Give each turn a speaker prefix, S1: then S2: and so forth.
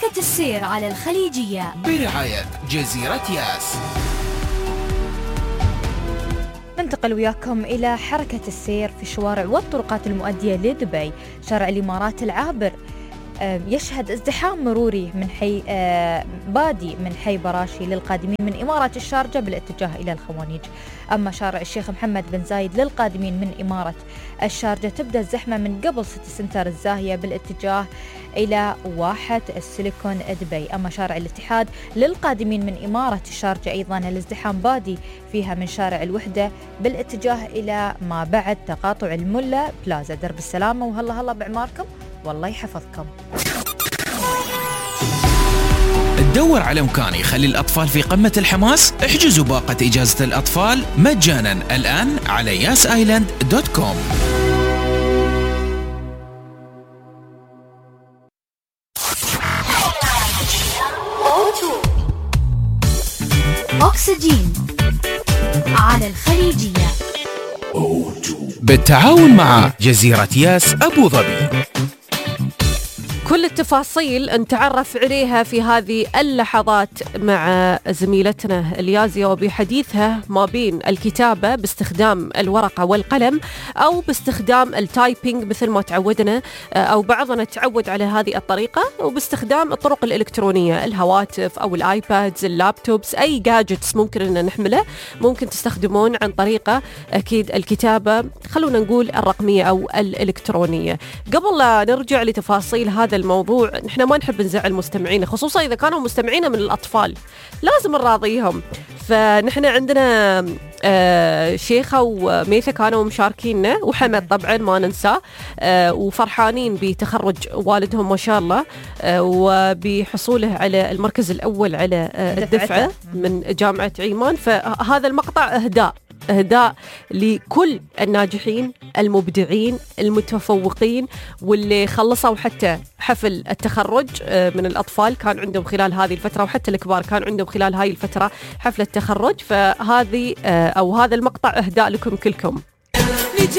S1: حركة السير على الخليجية
S2: برعاية جزيرة ياس.
S3: ننتقل وياكم إلى حركة السير في الشوارع والطرقات المؤدية لدبي. شارع الإمارات العابر يشهد ازدحام مروري من حي بادي من حي براشي للقادمين من إمارة الشارجة بالاتجاه إلى الخوانيج. أما شارع الشيخ محمد بن زايد للقادمين من إمارة الشارجة تبدأ الزحمة من قبل سيتي سنتر الزاهية بالاتجاه إلى واحة السيليكون دبي. أما شارع الاتحاد للقادمين من إمارة الشارجة أيضا الازدحام بادي فيها من شارع الوحدة بالاتجاه إلى ما بعد تقاطع الملا بلازا. درب السلامة وهلا هلا بعماركم والله يحفظكم.
S2: تدور على مكان يخلي الأطفال في قمة الحماس؟ احجزوا باقة إجازة الأطفال مجانا الآن على yasisland.com.
S1: أكسجين على الخليجية
S2: بالتعاون مع جزيرة ياس أبو ظبي.
S4: كل التفاصيل نتعرف عليها في هذه اللحظات مع زميلتنا اليازية وبحديثها ما بين الكتابة باستخدام الورقة والقلم أو باستخدام التايبينج مثل ما تعودنا أو بعضنا تعود على هذه الطريقة، وباستخدام الطرق الإلكترونية الهواتف أو الآيبادز اللابتوبس أي جاجتس ممكن أن نحمله ممكن تستخدمون عن طريقة أكيد الكتابة خلونا نقول الرقمية أو الإلكترونية. قبل لا نرجع لتفاصيل هذا الموضوع نحن ما نحب نزعل مستمعينا خصوصا إذا كانوا مستمعينا من الأطفال لازم نراضيهم. فنحن عندنا شيخة وميثة كانوا مشاركيننا وحمد طبعا ما ننساه وفرحانين بتخرج والدهم ما شاء الله وبحصوله على المركز الأول على الدفعة من جامعة عمان. فهذا المقطع إهداء لكل الناجحين المبدعين المتفوقين واللي خلصوا حتى حفل التخرج من الأطفال كان عندهم خلال هذه الفترة، وحتى الكبار كان عندهم خلال هاي الفترة حفل التخرج. فهذه أو هذا المقطع إهداء لكم كلكم.